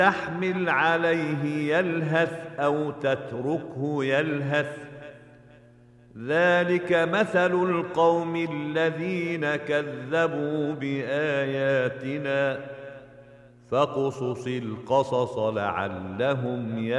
تحمل عليه يلهث أو تتركه يلهث، ذلك مثل القوم الذين كذبوا بآياتنا، فاقصص القصص لعلهم يتقون.